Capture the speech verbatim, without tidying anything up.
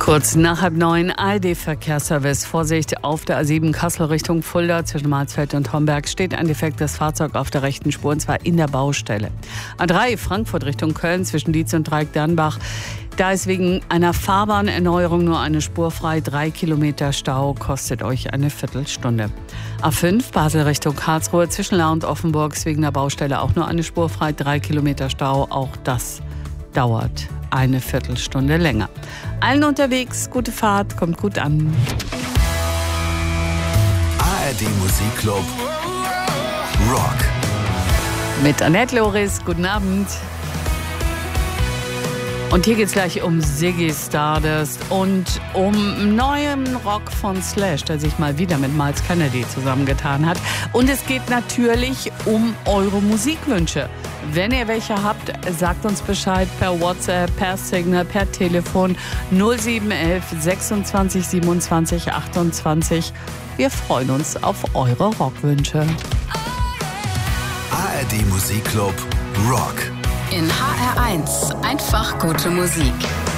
Kurz nach halb neun, A R D-Verkehrsservice. Vorsicht, auf der A sieben Kassel Richtung Fulda zwischen Marsfeld und Homberg steht ein defektes Fahrzeug auf der rechten Spur, und zwar in der Baustelle. A drei Frankfurt Richtung Köln zwischen Dietz und Dreieck-Dernbach. Da ist wegen einer Fahrbahnerneuerung nur eine Spur frei. Drei Kilometer Stau kostet euch eine Viertelstunde. A fünf Basel Richtung Karlsruhe zwischen Lahr und Offenburg ist wegen der Baustelle auch nur eine Spur frei. Drei Kilometer Stau, auch das dauert eine Viertelstunde länger. Allen unterwegs, gute Fahrt, kommt gut an. A R D Musikclub Rock. Mit Annette Loris, guten Abend. Und hier geht's gleich um Ziggy Stardust und um neuen Rock von Slash, der sich mal wieder mit Myles Kennedy zusammengetan hat. Und es geht natürlich um eure Musikwünsche. Wenn ihr welche habt, sagt uns Bescheid per WhatsApp, per Signal, per Telefon null sieben eins eins sechsundzwanzig siebenundzwanzig achtundzwanzig. Wir freuen uns auf eure Rockwünsche. A R D Musikclub Rock. In H R eins einfach gute Musik.